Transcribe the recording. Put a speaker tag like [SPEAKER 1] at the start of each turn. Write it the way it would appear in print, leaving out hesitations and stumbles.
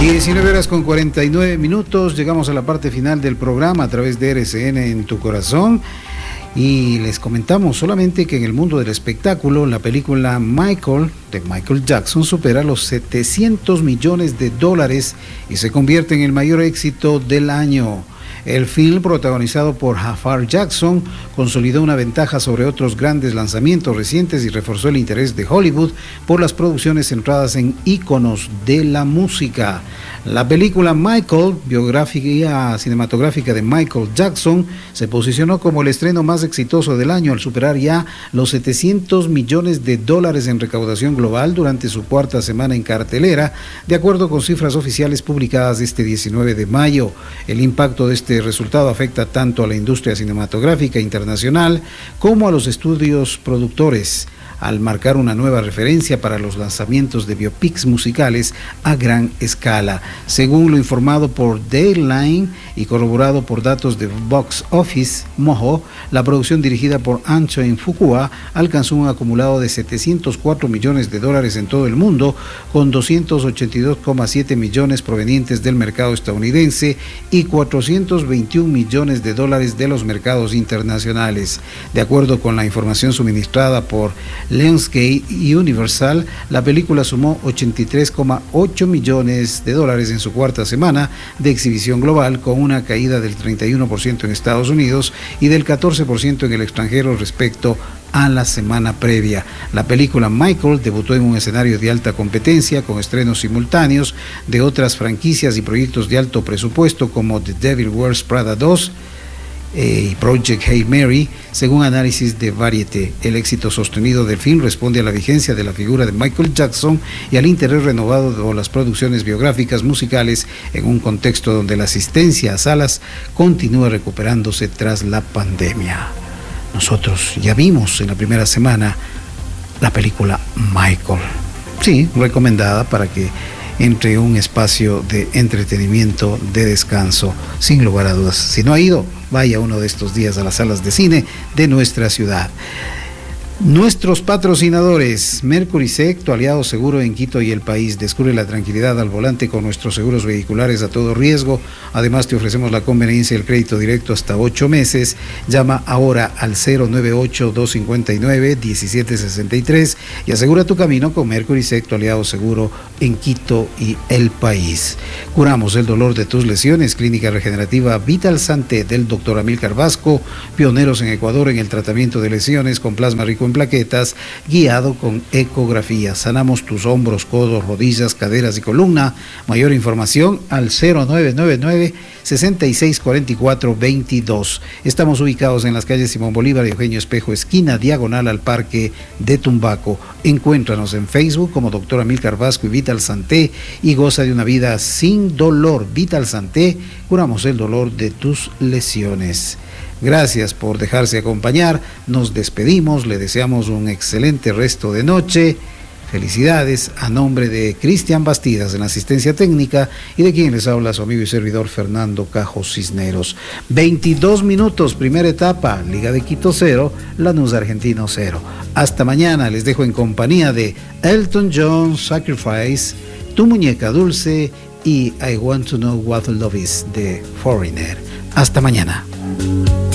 [SPEAKER 1] 19 horas con 49 minutos, llegamos a la parte final del programa a través de RCN en tu corazón y les comentamos solamente que en el mundo del espectáculo la película Michael de Michael Jackson supera los 700 millones de dólares y se convierte en el mayor éxito del año. El film, protagonizado por Jafar Jackson, consolidó una ventaja sobre otros grandes lanzamientos recientes y reforzó el interés de Hollywood por las producciones centradas en íconos de la música. La película Michael, biografía cinematográfica de Michael Jackson, se posicionó como el estreno más exitoso del año al superar ya los 700 millones de dólares en recaudación global durante su cuarta semana en cartelera, de acuerdo con cifras oficiales publicadas este 19 de mayo. El impacto de este resultado afecta tanto a la industria cinematográfica internacional como a los estudios productores, al marcar una nueva referencia para los lanzamientos de biopics musicales a gran escala. Según lo informado por Deadline y corroborado por datos de Box Office Mojo, la producción dirigida por Antoine Fuqua alcanzó un acumulado de 704 millones de dólares en todo el mundo, con 282,7 millones provenientes del mercado estadounidense y 421 millones de dólares de los mercados internacionales. De acuerdo con la información suministrada por Lionsgate y Universal, la película sumó 83,8 millones de dólares en su cuarta semana de exhibición global, con una caída del 31% en Estados Unidos y del 14% en el extranjero respecto a la semana previa. La película Michael debutó en un escenario de alta competencia con estrenos simultáneos de otras franquicias y proyectos de alto presupuesto como The Devil Wears Prada 2 y Project Hail Mary. Según análisis de Variety, el éxito sostenido del film responde a la vigencia de la figura de Michael Jackson y al interés renovado de las producciones biográficas musicales en un contexto donde la asistencia a salas continúa recuperándose tras la pandemia. Nosotros ya vimos en la primera semana la película Michael. Sí, recomendada para que entre un espacio de entretenimiento, de descanso, sin lugar a dudas. Si no ha ido, vaya uno de estos días a las salas de cine de nuestra ciudad. Nuestros patrocinadores: Mercury Sec, tu aliado seguro en Quito y el país. Descubre la tranquilidad al volante con nuestros seguros vehiculares a todo riesgo. Además, te ofrecemos la conveniencia del crédito directo hasta 8 meses. Llama ahora al 098-259-1763 y asegura tu camino con Mercury Sec, tu aliado seguro en Quito y el país. Curamos el dolor de tus lesiones. Clínica Regenerativa Vital Santé del Dr. Amílcar Vasco, pioneros en Ecuador en el tratamiento de lesiones con plasma rico en plaquetas, guiado con ecografía. Sanamos tus hombros, codos, rodillas, caderas y columna. Mayor información al 0999-664422. Estamos ubicados en las calles Simón Bolívar y Eugenio Espejo, esquina diagonal al Parque de Tumbaco. Encuéntranos en Facebook como Dr. Amílcar Vasco y Vital Santé y goza de una vida sin dolor. Vital Santé, curamos el dolor de tus lesiones. Gracias por dejarse acompañar. Nos despedimos, le deseamos un excelente resto de noche. Felicidades a nombre de Cristian Bastidas en la asistencia técnica y de quien les habla su amigo y servidor Fernando Cajos Cisneros. 22 minutos, primera etapa, Liga de Quito 0, Lanús Argentino 0. Hasta mañana, les dejo en compañía de Elton John, Sacrifice, Tu Muñeca Dulce y I Want to Know What Love Is de Foreigner. Hasta mañana.